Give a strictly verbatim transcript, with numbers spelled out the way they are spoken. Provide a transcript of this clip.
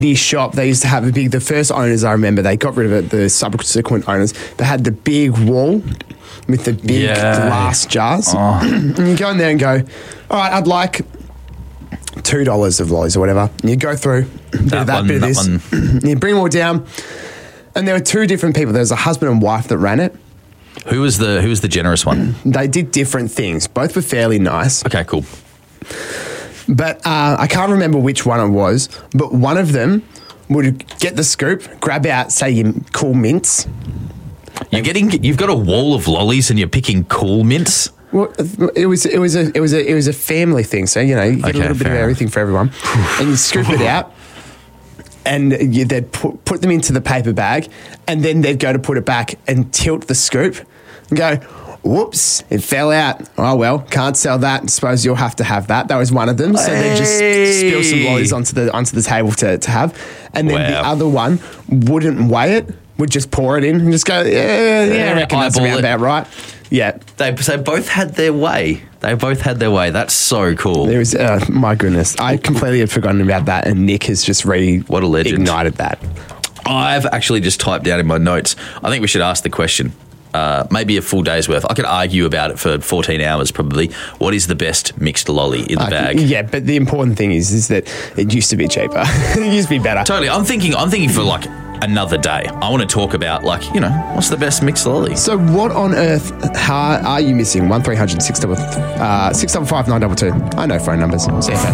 this shop, they used to have a big, the first owners, I remember, they got rid of it, the subsequent owners, they had the big wall with the big Yeah. glass jars. Oh. And you go in there and go, all right, I'd like two dollars of lollies or whatever. And you go through, bit That of that, one, bit of that this. one. You bring them all down. And there were two different people. There was a husband and wife that ran it. Who was the Who was the generous one? They did different things. Both were fairly nice. Okay, cool. But uh, I can't remember which one it was. But one of them would get the scoop, grab out, say, your cool mints. You're getting. You've got a wall of lollies, and you're picking cool mints. Well, it was it was a it was a it was a family thing. So you know, you get Okay, a little bit fair of enough. everything for everyone, and you scoop it out. And you, they'd put, put them into the paper bag, and then they'd go to put it back and tilt the scoop and go, whoops, it fell out. Oh, well, can't sell that. Suppose you'll have to have that. That was one of them. So they just spill some lollies onto the onto the table to, to have. And then the Wow. other one wouldn't weigh it, would just pour it in and just go, yeah, yeah, I reckon that's eyeball around it. about right. Yeah. They they both had their way. They both had their way. That's so cool. There was, uh, my goodness, I completely had forgotten about that, and Nick has just re What a legend. ignited that. I've actually just typed down in my notes. I think we should ask the question. Uh, maybe a full day's worth. I could argue about it for fourteen hours probably. What is the best mixed lolly in the Uh, bag? Yeah, but the important thing is, is that it used to be cheaper. It used to be better. Totally. I'm thinking. I'm thinking for like another day. I want to talk about like you know what's the best mixed lolly. So what on earth how are you missing? One three hundred six double uh, six double five nine double two. I know phone numbers. See you,